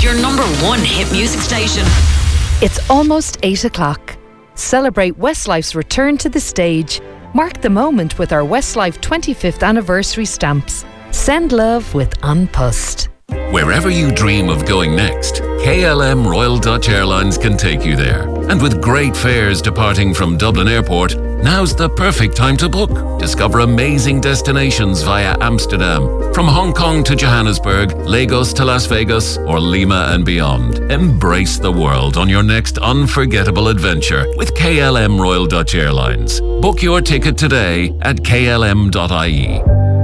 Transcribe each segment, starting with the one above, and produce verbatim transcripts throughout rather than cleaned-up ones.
your number one hit music station. It's almost eight o'clock. Celebrate Westlife's return to the stage. Mark the moment with our Westlife twenty-fifth anniversary stamps. Send love with An Post. Wherever you dream of going next, K L M Royal Dutch Airlines can take you there. And with great fares departing from Dublin Airport, now's the perfect time to book. Discover amazing destinations via Amsterdam. From Hong Kong to Johannesburg, Lagos to Las Vegas, or Lima and beyond. Embrace the world on your next unforgettable adventure with K L M Royal Dutch Airlines. Book your ticket today at k l m dot i e.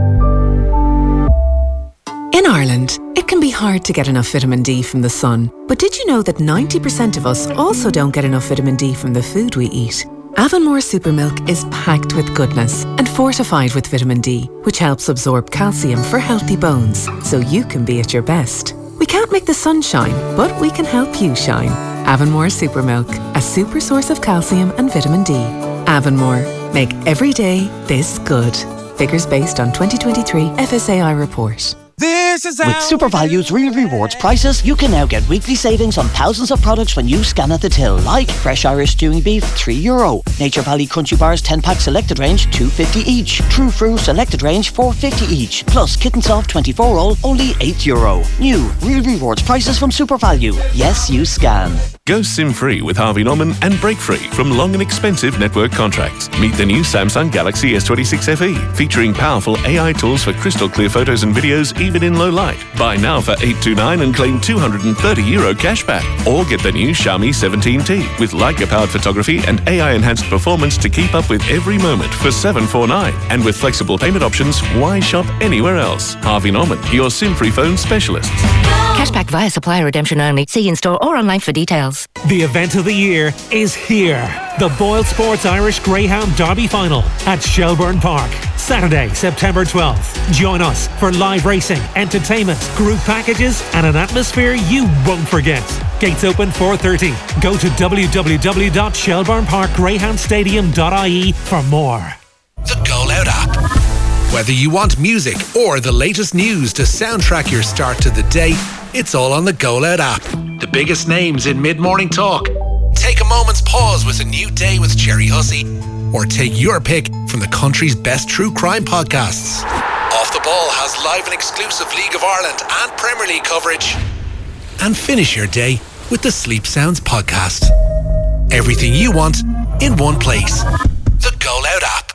In Ireland, it can be hard to get enough vitamin D from the sun. But did you know that ninety percent of us also don't get enough vitamin D from the food we eat? Avonmore Supermilk is packed with goodness and fortified with vitamin D, which helps absorb calcium for healthy bones, so you can be at your best. We can't make the sun shine, but we can help you shine. Avonmore Supermilk, a super source of calcium and vitamin D. Avonmore, make every day this good. Figures based on twenty twenty-three F S A I report. This is With SuperValue's Real Rewards prices, you can now get weekly savings on thousands of products when you scan at the till, like fresh Irish stewing beef, three euro. Nature Valley Crunchy Bars ten pack selected range, two fifty each. True Fruit selected range, four fifty each. Plus Kitten Soft twenty-four roll, only eight euro. New Real Rewards prices from SuperValue. Yes, you scan. Go SIM-free with Harvey Norman and break free from long and expensive network contracts. Meet the new Samsung Galaxy S twenty-six F E, featuring powerful A I tools for crystal clear photos and videos even in low light. Buy now for eight twenty-nine and claim two hundred thirty euro cashback. Or get the new Xiaomi seventeen T with Leica-powered photography and A I-enhanced performance to keep up with every moment for seven forty-nine. And with flexible payment options, why shop anywhere else? Harvey Norman, your SIM-free phone specialists. Cashback via supplier redemption only. See in-store or online for details. The event of the year is here. The Boyle Sports Irish Greyhound Derby Final at Shelbourne Park. Saturday, September twelfth. Join us for live racing, entertainment, group packages and an atmosphere you won't forget. Gates open four thirty. Go to w w w dot shelbourne park greyhound stadium dot i e for more. The Go Loud app. Whether you want music or the latest news to soundtrack your start to the day, it's all on the Go Loud app. The biggest names in mid-morning talk. Take a moment's pause with A New Day with Jerry Hussey. Or take your pick from the country's best true crime podcasts. Off the Ball has live and exclusive League of Ireland and Premier League coverage. And finish your day with the Sleep Sounds podcast. Everything you want in one place. The Go Loud app.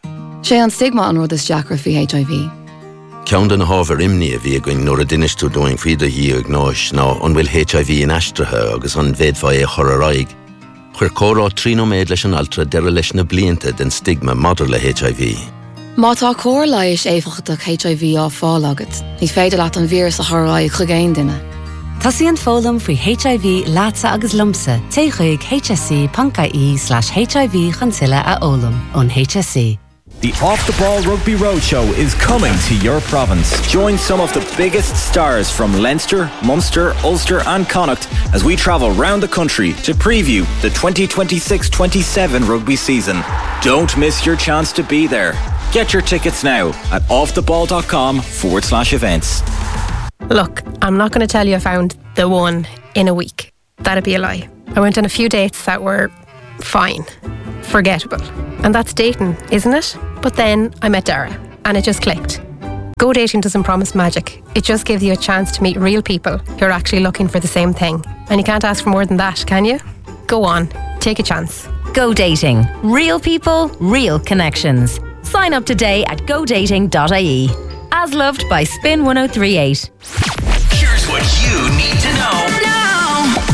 Sé an stigma an rud is deacra faoi H I V. Ceann den hábhar imní a bhí going nuair a duinisteú doing faoide hí ag náis ná an bhfuil H I V in aistrithe agus an bhéadmhaid é chur araig. Chuir córá trínoméid leis an altra deire leis na blianta den stigma madidir le H I V. Má tá cór leighis éifeachtach H I V á fáil agat, ní féidir leat an vírus a chur chu géin duine. Tasíonn fólam faoi H I V láta agus lumsa té chuig h s c dot i e slash h i v chansile a ólam on H S C. The Off the Ball Rugby Roadshow is coming to your province. Join some of the biggest stars from Leinster, Munster, Ulster and Connacht as we travel round the country to preview the twenty twenty-six twenty-seven rugby season. Don't miss your chance to be there. Get your tickets now at offtheball.com forward slash events. Look, I'm not going to tell you I found the one in a week. That'd be a lie. I went on a few dates that were fine, forgettable. And that's dating, isn't it? But then I met Dara and it just clicked. Go Dating doesn't promise magic. It just gives you a chance to meet real people who are actually looking for the same thing. And you can't ask for more than that, can you? Go on, take a chance. Go Dating. Real people, real connections. Sign up today at go dating dot i e. As loved by Spin one oh three point eight. Here's what you need to know. Now.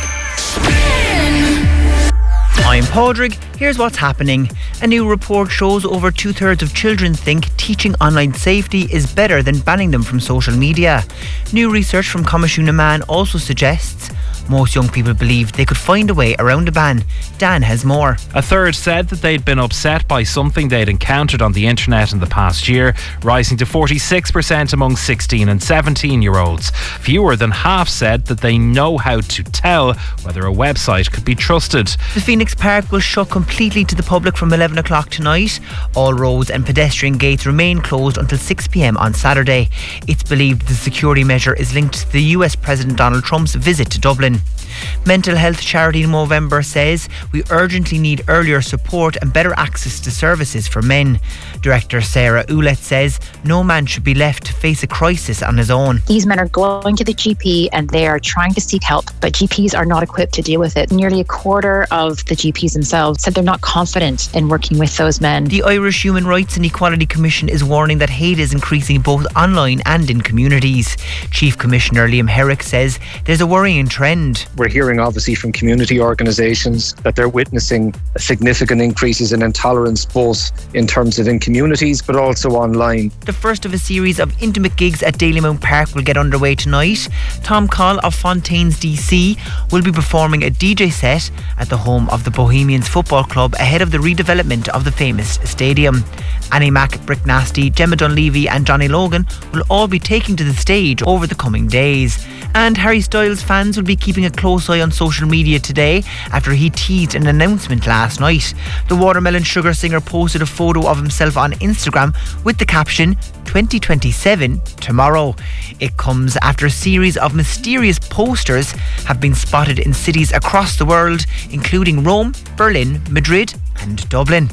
Spin. I'm Padraig. Here's what's happening. A new report shows over two-thirds of children think teaching online safety is better than banning them from social media. New research from Comishuna Man also suggests Most young people believe they could find a way around the ban. Dan has more. A third said that they'd been upset by something they'd encountered on the internet in the past year, rising to forty-six percent among sixteen and seventeen year olds. Fewer than half said that they know how to tell whether a website could be trusted. The Phoenix Park will shut completely to the public from eleven o'clock tonight. All roads and pedestrian gates remain closed until six p.m. on Saturday. It's believed the security measure is linked to the U S President Donald Trump's visit to Dublin. Mental health charity Movember says we urgently need earlier support and better access to services for men. Director Sarah Ouellette says no man should be left to face a crisis on his own. These men are going to the G P and they are trying to seek help, but G Ps are not equipped to deal with it. Nearly a quarter of the G Ps themselves said they're not confident in working with those men. The Irish Human Rights and Equality Commission is warning that hate is increasing both online and in communities. Chief Commissioner Liam Herrick says there's a worrying trend. We're hearing obviously from community organisations that they're witnessing significant increases in intolerance, both in terms of in communities but also online. The first of a series of intimate gigs at Dalymount Park will get underway tonight. Tom Coll of Fontaines D C will be performing a D J set at the home of the Bohemians Football Club ahead of the redevelopment of the famous stadium. Annie Mac, Brick Nasty, Gemma Dunleavy and Johnny Logan will all be taking to the stage over the coming days. And Harry Styles fans will be keeping a close eye on social media today after he teased an announcement last night. The Watermelon Sugar singer posted a photo of himself on Instagram with the caption twenty twenty-seven tomorrow. It comes after a series of mysterious posters have been spotted in cities across the world, including Rome, Berlin, Madrid and Dublin.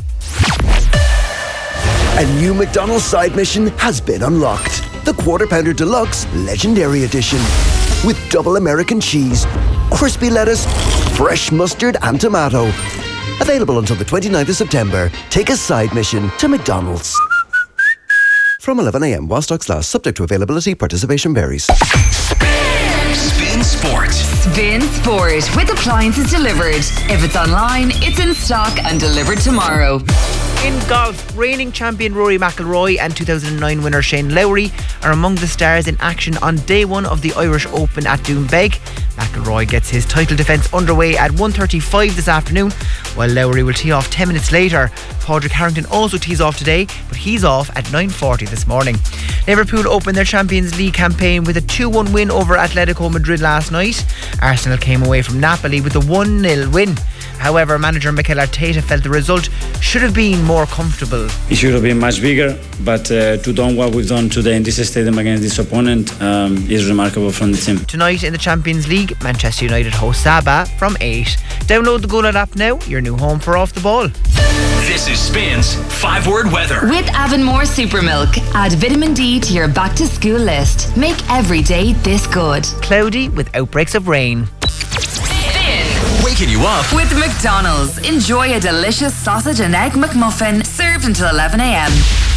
A new McDonald's side mission has been unlocked. The Quarter Pounder Deluxe Legendary Edition. With double American cheese, crispy lettuce, fresh mustard and tomato. Available until the twenty-ninth of September. Take a side mission to McDonald's. From eleven a.m. while stocks last, subject to availability, participation varies. Spin Sport. Spin Sport with appliances delivered. If it's online, it's in stock and delivered tomorrow. In golf, reigning champion Rory McIlroy and two thousand nine winner Shane Lowry are among the stars in action on day one of the Irish Open at Doonbeg. McIlroy gets his title defence underway at one thirty-five this afternoon, while Lowry will tee off ten minutes later. Padraig Harrington also tees off today, but he's off at nine forty this morning. Liverpool opened their Champions League campaign with a two one win over Atletico Madrid last night. Arsenal came away from Napoli with a one nil win. However, manager Mikel Arteta felt the result should have been more comfortable. It should have been much bigger, but uh, to do what we've done today in this stadium against this opponent um, is remarkable from the team. Tonight in the Champions League, Manchester United host Sabah from eight. Download the GoLoud app now, your new home for Off the Ball. This is Spin's five word weather. With Avonmore Super Milk, add vitamin D to your back to school list. Make every day this good. Cloudy with outbreaks of rain. Waking you up with McDonald's. Enjoy a delicious sausage and egg McMuffin served until eleven a.m.